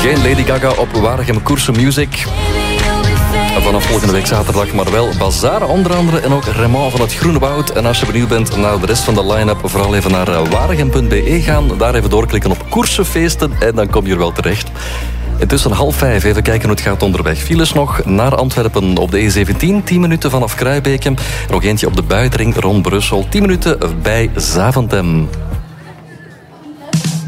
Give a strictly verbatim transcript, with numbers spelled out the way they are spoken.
Geen Lady Gaga op Waregem Koersen Music. Vanaf volgende week zaterdag, maar wel Bazaar onder andere en ook Raymond van het Groene Woud. En als je benieuwd bent naar de rest van de line-up, vooral even naar waregem punt be gaan. Daar even doorklikken op koersenfeesten en dan kom je er wel terecht. Intussen half vijf, even kijken hoe het gaat onderweg. Files nog naar Antwerpen op de E zeventien, tien minuten vanaf Kruibeke. Nog eentje op de buitenring rond Brussel, tien minuten bij Zaventem.